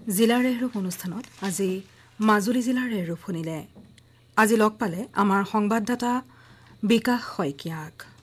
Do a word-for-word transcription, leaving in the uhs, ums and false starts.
জিলাৰ ৰেহৰূপ অনুষ্ঠানত আজি মাজুলী জিলাৰ ৰেহৰূপ শুনিলে। আজি লগ পালে আমাৰ সংবাদদাতা বিকাশ শইকীয়াক।